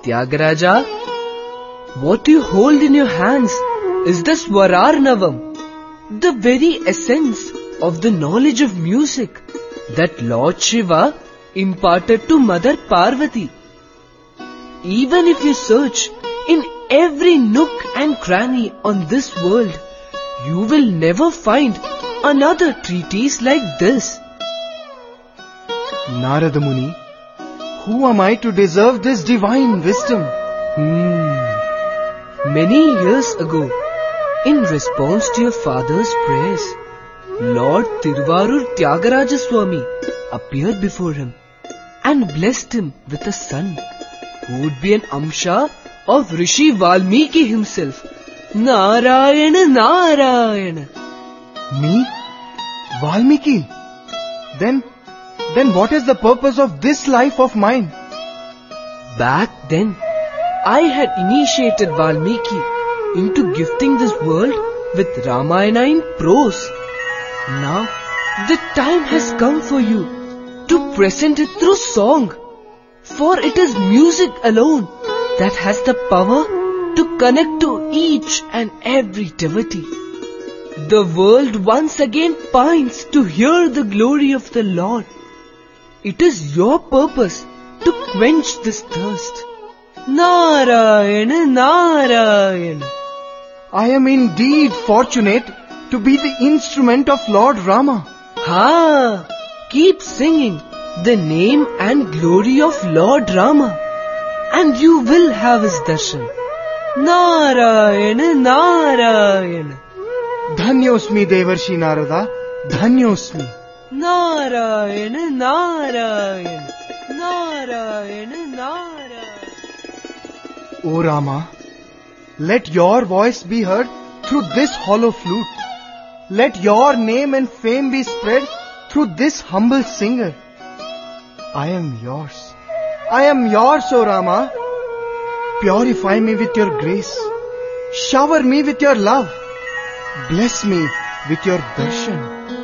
Tyagaraja, what you hold in your hands is the Swararnavam, the very essence of the knowledge of music that Lord Shiva imparted to Mother Parvati. Even if you search in every nook and cranny on this world, you will never find another treatise like this. Narada Muni, who am I to deserve this divine wisdom? Many years ago, in response to your father's prayers, Lord Tiruvarur Tyagaraja Swami appeared before him and blessed him with a son who would be an Amsha of Rishi Valmiki himself. Narayana, Narayana. Me? Valmiki? Then what is the purpose of this life of mine? Back then, I had initiated Valmiki into gifting this world with Ramayana in prose. Now, the time has come for you to present it through song. For it is music alone that has the power to connect to each and every devotee. The world once again pines to hear the glory of the Lord. It is your purpose to quench this thirst. Narayana, Narayana. I am indeed fortunate to be the instrument of Lord Rama. Keep singing the name and glory of Lord Rama, and you will have his darshan. Narayana, Narayana. Dhanyosmi Devarshi Narada, Dhanyosmi. Narayana, Narayana. Narayana, Narayana. O Rama, let your voice be heard through this hollow flute. Let your name and fame be spread through this humble singer. I am yours. I am yours, O Rama. Purify me with your grace. Shower me with your love. Bless me with your darshan.